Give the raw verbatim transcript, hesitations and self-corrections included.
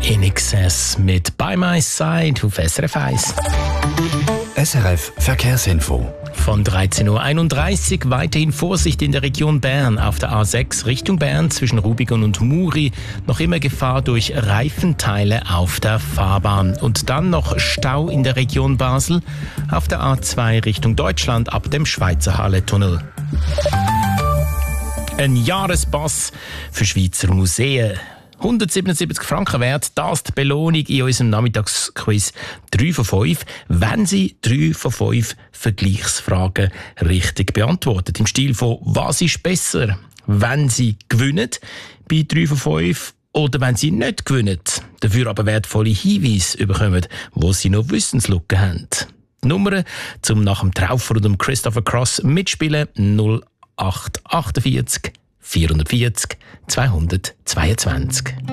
In Excess mit By My Side auf S R F eins. S R F Verkehrsinfo. Von dreizehn Uhr einunddreißig weiterhin Vorsicht in der Region Bern. Auf der A sechs Richtung Bern zwischen Rubigen und Muri noch immer Gefahr durch Reifenteile auf der Fahrbahn. Und dann noch Stau in der Region Basel auf der A zwei Richtung Deutschland ab dem Schweizer Halle-Tunnel. Ein Jahrespass für Schweizer Museen. hundertsiebenundsiebzig Franken wert, das die Belohnung in unserem Nachmittagsquiz drei von fünf, wenn Sie drei von fünf Vergleichsfragen richtig beantworten. Im Stil von «Was ist besser?» Wenn Sie gewinnen bei drei von fünf oder wenn Sie nicht gewinnen, dafür aber wertvolle Hinweise bekommen, wo Sie noch Wissenslücken haben. Die Nummer zum nach dem Traufer und dem Christopher Cross mitspielen null acht achtundvierzig vierhundertvierzig zweihundertzweiundzwanzig.